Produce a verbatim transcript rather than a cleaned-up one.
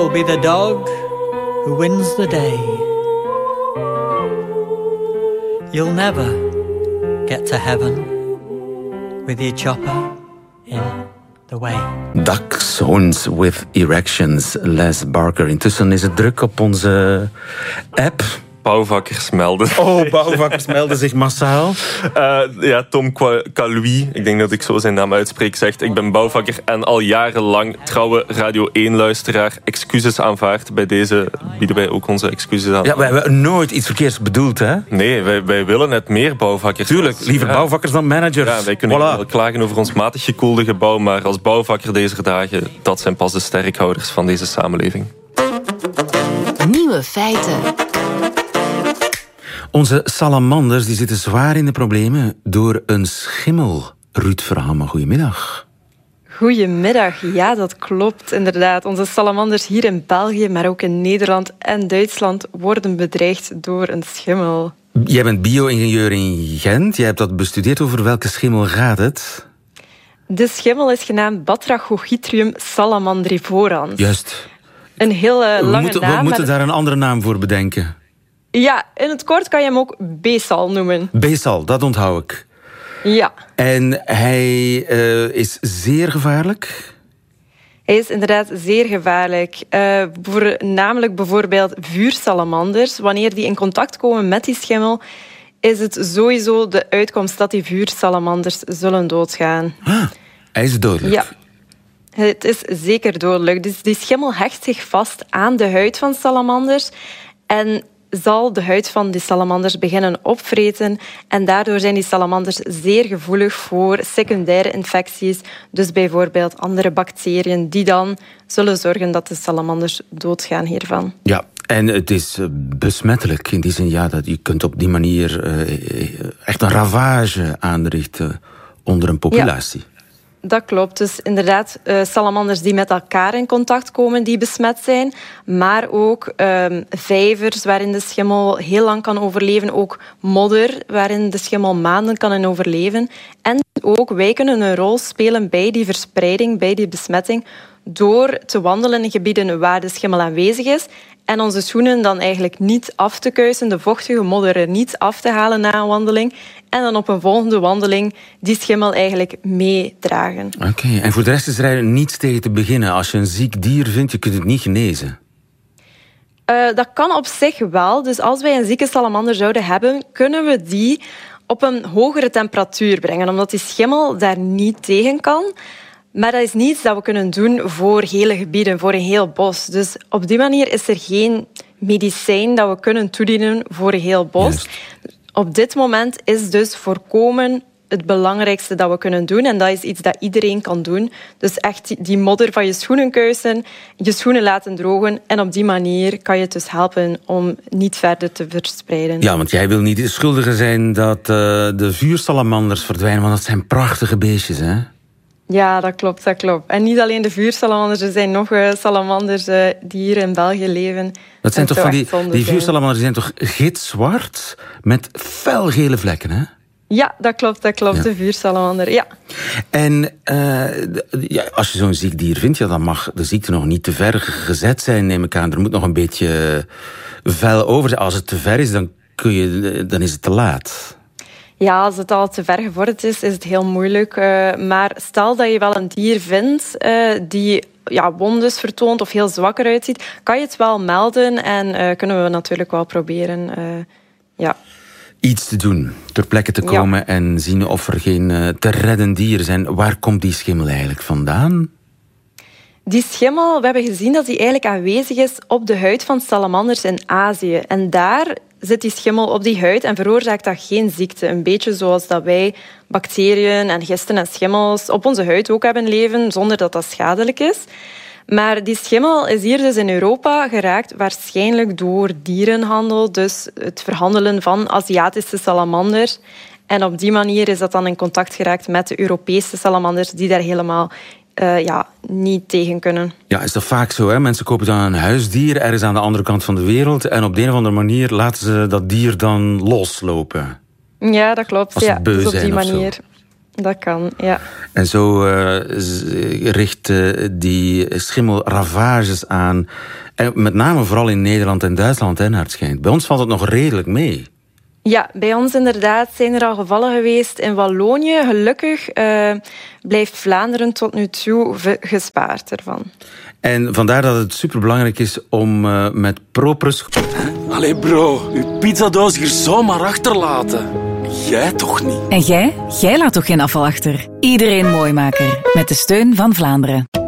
Will be the dog who wins the day. You'll never get to heaven with your chopper in the way. Dachshunds with erections, Les Barker. Intussen is het druk op onze app. Bouwvakkers melden. Oh, bouwvakkers melden zich massaal. Uh, ja, Tom Calouis, ik denk dat ik zo zijn naam uitspreek, zegt: ik ben bouwvakker en al jarenlang trouwe Radio één-luisteraar. Excuses aanvaard. Bij deze bieden wij ook onze excuses aan. Ja, wij hebben nooit iets verkeerds bedoeld, hè? Nee, wij, wij willen net meer bouwvakkers. Tuurlijk, liever ja. bouwvakkers dan managers. Ja, wij kunnen voilà. wel klagen over ons matig gekoelde gebouw, maar als bouwvakker deze dagen, dat zijn pas de sterkhouders van deze samenleving. Nieuwe feiten. Onze salamanders die zitten zwaar in de problemen door een schimmel. Ruud Verhamme, goedemiddag. Goedemiddag, ja, dat klopt inderdaad. Onze salamanders hier in België, maar ook in Nederland en Duitsland worden bedreigd door een schimmel. Jij bent bio-ingenieur in Gent. Jij hebt dat bestudeerd. Over welke schimmel gaat het? De schimmel is genaamd Batrachogithium salamandrivorans. Juist. Een heel uh, lange we moeten, naam. We moeten maar... daar een andere naam voor bedenken. Ja, in het kort kan je hem ook Besal noemen. Besal, dat onthoud ik. Ja. En hij uh, is zeer gevaarlijk? Hij is inderdaad zeer gevaarlijk. Uh, voor, namelijk bijvoorbeeld vuursalamanders. Wanneer die in contact komen met die schimmel, is het sowieso de uitkomst dat die vuursalamanders zullen doodgaan. Ah, hij is dodelijk. Ja. Het is zeker dodelijk. Dus die schimmel hecht zich vast aan de huid van salamanders en zal de huid van die salamanders beginnen opvreten. En daardoor zijn die salamanders zeer gevoelig voor secundaire infecties. Dus bijvoorbeeld andere bacteriën die dan zullen zorgen dat de salamanders doodgaan hiervan. Ja, en het is besmettelijk. In die zin, ja, dat je kunt op die manier uh, echt een ravage aanrichten onder een populatie. Ja. Dat klopt. Dus inderdaad, uh, salamanders die met elkaar in contact komen, die besmet zijn. Maar ook um, vijvers waarin de schimmel heel lang kan overleven. Ook modder waarin de schimmel maanden kan in overleven. En ook wij kunnen een rol spelen bij die verspreiding, bij die besmetting, door te wandelen in gebieden waar de schimmel aanwezig is. En onze schoenen dan eigenlijk niet af te kuisen, de vochtige modder er niet af te halen na een wandeling. En dan op een volgende wandeling die schimmel eigenlijk meedragen. Oké, okay. En voor de rest is er eigenlijk niets tegen te beginnen. Als je een ziek dier vindt, je kunt het niet genezen. Uh, dat kan op zich wel. Dus als wij een zieke salamander zouden hebben, kunnen we die op een hogere temperatuur brengen. Omdat die schimmel daar niet tegen kan. Maar dat is niets dat we kunnen doen voor hele gebieden, voor een heel bos. Dus op die manier is er geen medicijn dat we kunnen toedienen voor een heel bos. Juist. Op dit moment is dus voorkomen het belangrijkste dat we kunnen doen. En dat is iets dat iedereen kan doen. Dus echt die modder van je schoenen kuisen, je schoenen laten drogen. En op die manier kan je het dus helpen om niet verder te verspreiden. Ja, want jij wil niet de schuldige zijn dat uh, de vuursalamanders verdwijnen. Want dat zijn prachtige beestjes, hè? Ja, dat klopt, dat klopt. En niet alleen de vuursalamanders, er zijn nog uh, salamanders uh, die hier in België leven. Dat zijn toch van die, die zijn. vuursalamanders die zijn toch gitzwart met felgele vlekken, hè? Ja, dat klopt, dat klopt, ja. De vuursalamander, ja. En uh, ja, als je zo'n ziek dier vindt, ja, dan mag de ziekte nog niet te ver gezet zijn, neem ik aan. Er moet nog een beetje vel over zijn. Als het te ver is, dan, kun je, dan is het te laat. Ja, als het al te ver gevorderd is, is het heel moeilijk. Uh, maar stel dat je wel een dier vindt uh, die ja, wondes vertoont of heel zwak eruit ziet, kan je het wel melden en uh, kunnen we natuurlijk wel proberen. Uh, ja. Iets te doen, ter plekke te komen ja. en zien of er geen uh, te redden dieren zijn. Waar komt die schimmel eigenlijk vandaan? Die schimmel, we hebben gezien dat die eigenlijk aanwezig is op de huid van salamanders in Azië. En daar zit die schimmel op die huid en veroorzaakt dat geen ziekte. Een beetje zoals dat wij bacteriën en gisten en schimmels op onze huid ook hebben leven, zonder dat dat schadelijk is. Maar die schimmel is hier dus in Europa geraakt, waarschijnlijk door dierenhandel, dus het verhandelen van Aziatische salamanders. En op die manier is dat dan in contact geraakt met de Europese salamanders, die daar helemaal uh, ja, niet tegen kunnen. Ja, is dat vaak zo, hè? Mensen kopen dan een huisdier ergens aan de andere kant van de wereld en op de een of andere manier laten ze dat dier dan loslopen. Ja, dat klopt. Als ze ja, beu dus op zijn die of manier. zo. Dat kan, ja. En zo uh, richt uh, die schimmel ravages aan. En met name vooral in Nederland en Duitsland, hè, naar het schijnt. Bij ons valt het nog redelijk mee. Ja, bij ons inderdaad zijn er al gevallen geweest in Wallonië. Gelukkig uh, blijft Vlaanderen tot nu toe gespaard ervan. En vandaar dat het superbelangrijk is om uh, met Proprus... Allee bro, uw pizzadoos hier zomaar achterlaten. Jij toch niet? En jij? Jij laat toch geen afval achter? Iedereen Mooimaker, met de steun van Vlaanderen.